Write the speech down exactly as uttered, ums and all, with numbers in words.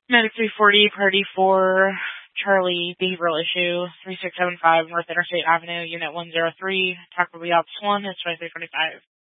Medic three forty, Party four, Charlie, behavioral issue, three six seven five North Interstate Avenue, Unit one zero three, Taco Bell Ops one, is twenty-three twenty-five.